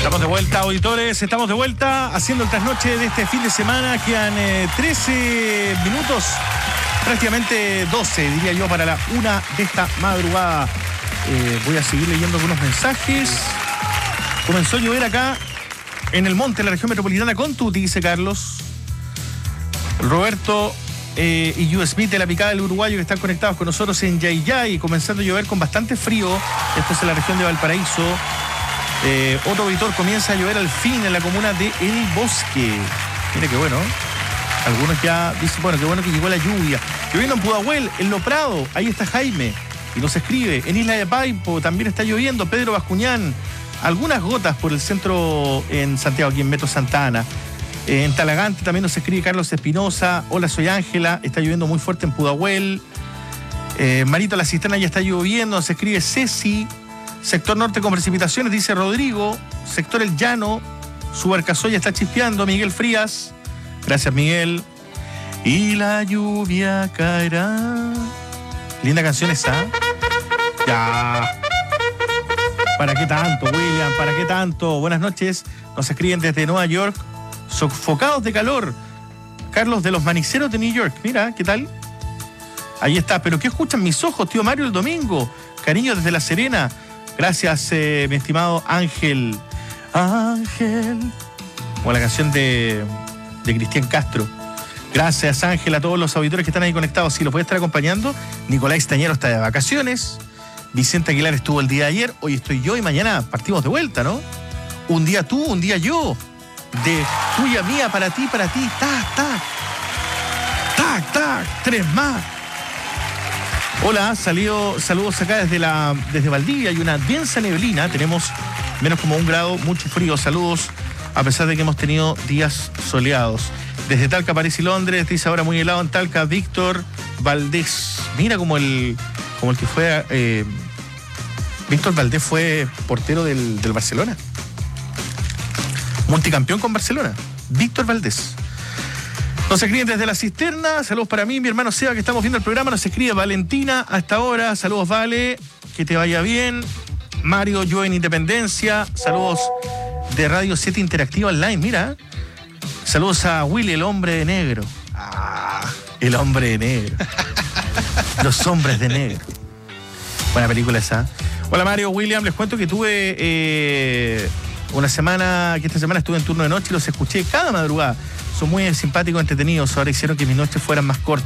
Estamos de vuelta, auditores, estamos de vuelta haciendo el trasnoche de este fin de semana. Quedan 13 minutos, prácticamente 12, diría yo, para la 1 de esta madrugada. Voy a seguir leyendo algunos mensajes. Comenzó a llover acá en el monte, en la región metropolitana, con tuti, dice Carlos. Roberto y Yu Smith de la Picada del Uruguayo, que están conectados con nosotros en Yayay, comenzando a llover con bastante frío. Esto es en la región de Valparaíso. Otro auditor: comienza a llover al fin en la comuna de El Bosque. Mira qué bueno. Algunos ya dicen, bueno, qué bueno que llegó la lluvia. Lloviendo en Pudahuel, en Lo Prado, ahí está Jaime, y nos escribe. En Isla de Paipo también está lloviendo. Pedro Bascuñán, algunas gotas por el centro en Santiago, aquí en Metro Santa Ana. En Talagante también nos escribe Carlos Espinosa. Hola, soy Ángela, está lloviendo muy fuerte en Pudahuel. Marito La Cisterna, ya está lloviendo, nos escribe Ceci. Sector norte con precipitaciones, dice Rodrigo. Sector El Llano, Subarcazoya está chispeando. Miguel Frías, gracias Miguel. Y la lluvia caerá. Linda canción esa. Ya. ¿Para qué tanto, William? ¿Para qué tanto? Buenas noches. Nos escriben desde Nueva York. Sofocados de calor. Carlos de los Maniceros de New York. Mira, ¿qué tal? Ahí está. ¿Pero qué escuchan mis ojos, tío Mario, el domingo? Cariño desde La Serena. Gracias, mi estimado Ángel. Ángel. Como la canción de Cristian Castro. Gracias, Ángel, a todos los auditores que están ahí conectados. Si los puede estar acompañando. Nicolás Tañero está de vacaciones. Vicente Aguilar estuvo el día de ayer. Hoy estoy yo y mañana partimos de vuelta, ¿no? Un día tú, un día yo. De tuya, mía, para ti, tac, tac. Tac, tac, 3 más. Hola, saludos acá desde Valdivia. Hay una densa neblina, tenemos menos como 1 grado, mucho frío. Saludos, a pesar de que hemos tenido días soleados. Desde Talca, París y Londres, dice ahora muy helado en Talca, Víctor Valdés. Mira como el que fue... Víctor Valdés fue portero del Barcelona. Multicampeón con Barcelona. Víctor Valdés. Nos escriben desde La Cisterna. Saludos para mí, mi hermano Seba, que estamos viendo el programa. Nos escribe Valentina hasta ahora. Saludos, Vale. Que te vaya bien. Mario, yo en Independencia. Saludos de Radio 7 Interactiva Online. Mira. Saludos a Willy, el hombre de negro. El hombre de negro. Los hombres de negro. Buena película esa. Hola, Mario, William. Les cuento que tuve esta semana estuve en turno de noche y los escuché cada madrugada. Son muy simpáticos, entretenidos. Ahora hicieron que mis noches fueran más cortas.